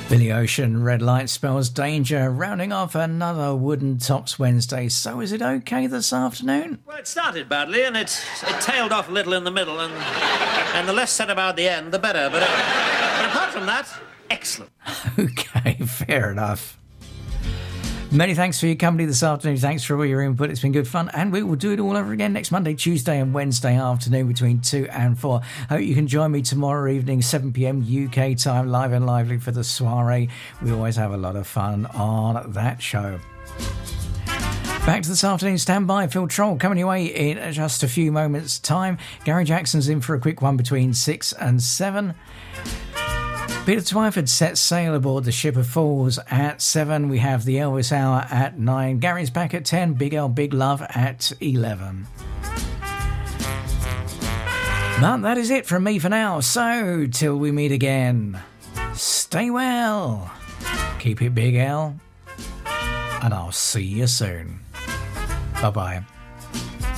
Billy Ocean, Red Light Spells Danger, rounding off another Wooden Tops Wednesday. So is it okay this afternoon? Well, it started badly and it tailed off a little in the middle, and the less said about the end, the better. But apart from that, excellent. Okay, fair enough. Many thanks for your company this afternoon. Thanks for all your input. It's been good fun. And we will do it all over again next Monday, Tuesday and Wednesday afternoon between 2 and 4. Hope you can join me tomorrow evening, 7 p.m. UK time, live and lively for the soiree. We always have a lot of fun on that show. Back to this afternoon, stand by. Phil Troll coming your way in just a few moments' time. Gary Jackson's in for a quick one between 6 and 7. Peter Twyford sets sail aboard the Ship of Fools at 7. We have the Elvis Hour at 9. Gary's back at 10. Big L, Big Love at 11. But that is it from me for now. So, till we meet again, stay well. Keep it Big L. And I'll see you soon. Bye-bye.